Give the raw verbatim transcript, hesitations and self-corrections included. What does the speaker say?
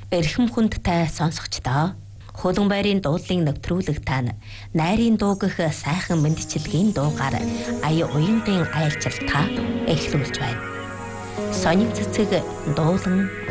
Эрхэм хүндтэй сонсогчдоо хөлөн байрын дуудлын нэвтрүүлэг таана найрын дуугах сайхан мэдчилгийн дуугаар ая уянгийн айлчилтаа эхлүүлж байна. Сонин цэцэг дуулан